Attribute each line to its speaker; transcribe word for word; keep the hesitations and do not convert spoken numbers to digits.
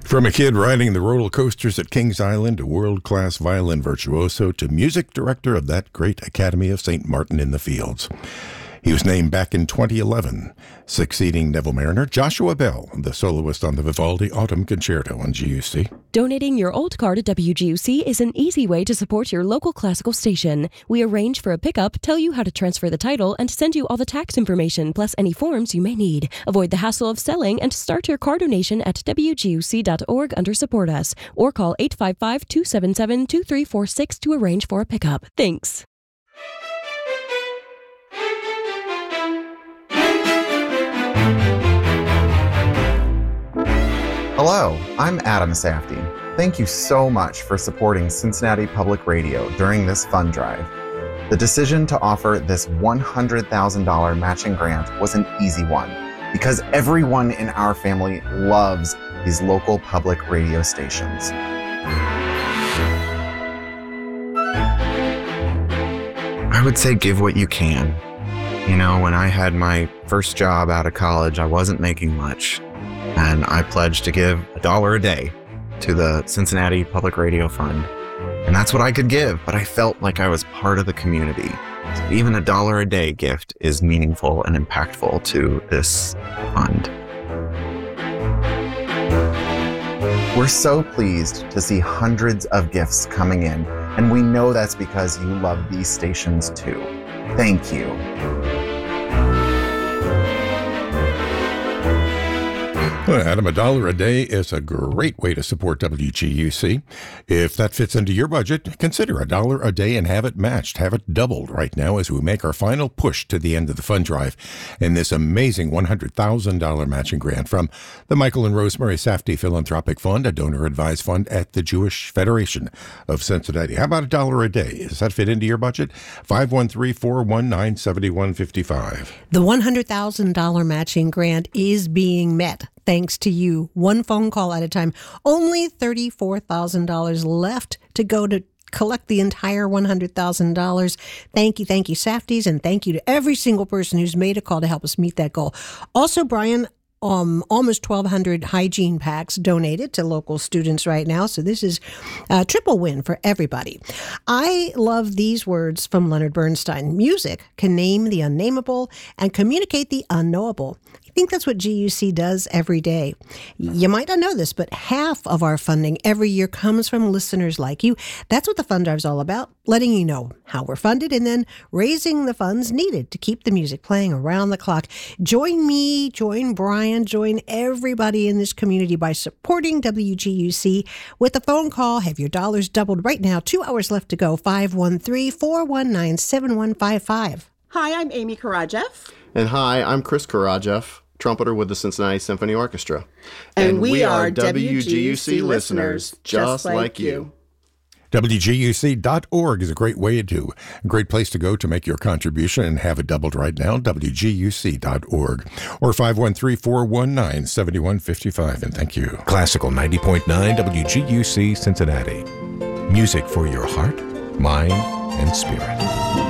Speaker 1: From a kid riding the roller coasters at Kings Island to world-class violin virtuoso to music director of that great Academy of Saint Martin in the Fields. He was named back in twenty eleven, succeeding Neville Mariner. Joshua Bell, the soloist on the Vivaldi Autumn Concerto on G U C.
Speaker 2: Donating your old car to W G U C is an easy way to support your local classical station. We arrange for a pickup, tell you how to transfer the title, and send you all the tax information, plus any forms you may need. Avoid the hassle of selling and start your car donation at W G U C dot org under Support Us, or call eight five five, two seven seven, two three four six to arrange for a pickup. Thanks.
Speaker 3: Hello, I'm Adam Safdie. Thank you so much for supporting Cincinnati Public Radio during this fund drive. The decision to offer this one hundred thousand dollars matching grant was an easy one because everyone in our family loves these local public radio stations. I would say give what you can. You know, when I had my first job out of college, I wasn't making much. And I pledged to give a dollar a day to the Cincinnati Public Radio Fund. And that's what I could give, but I felt like I was part of the community. So even a dollar a day gift is meaningful and impactful to this fund. We're so pleased to see hundreds of gifts coming in, and we know that's because you love these stations too. Thank you.
Speaker 1: Well, Adam, a dollar a day is a great way to support W G U C. If that fits into your budget, consider a dollar a day and have it matched. Have it doubled right now as we make our final push to the end of the fund drive in this amazing one hundred thousand dollars matching grant from the Michael and Rosemary Safdie Philanthropic Fund, a donor-advised fund at the Jewish Federation of Cincinnati. How about a dollar a day? Does that fit into your budget? five one three, four one nine, seven one five five.
Speaker 4: The one hundred thousand dollars matching grant is being met. Thanks to you, one phone call at a time. Only thirty-four thousand dollars left to go to collect the entire one hundred thousand dollars. Thank you, thank you, Safdies, and thank you to every single person who's made a call to help us meet that goal. Also, Brian, um, almost twelve hundred hygiene packs donated to local students right now, so this is a triple win for everybody. I love these words from Leonard Bernstein. Music can name the unnameable and communicate the unknowable. I think that's what G U C does every day. You might not know this, but half of our funding every year comes from listeners like you. That's what the Fund Drive's all about, letting you know how we're funded and then raising the funds needed to keep the music playing around the clock. Join me, join Brian, join everybody in this community by supporting W G U C with a phone call. Have your dollars doubled right now. Two hours left to go. five one three, four one nine, seven one five five.
Speaker 5: Hi, I'm Amy Karajev.
Speaker 6: And hi, I'm Chris Karajev, trumpeter with the Cincinnati Symphony Orchestra.
Speaker 5: And, and we, we are W G U C listeners, just like you.
Speaker 1: W G U C dot org is a great way to, a great place to go to make your contribution and have it doubled right now, W G U C dot org. Or five one three, four one nine, seven one five five, and thank you.
Speaker 7: Classical ninety point nine W G U C Cincinnati. Music for your heart, mind, and spirit.